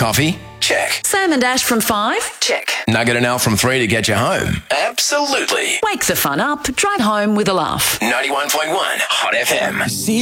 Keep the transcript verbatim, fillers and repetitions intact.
coffee? Check. Sam and Ash from five? Check. Nugget and Al from three to get you home? Absolutely. Wake the fun up. Drive home with a laugh. ninety-one point one Hot F M.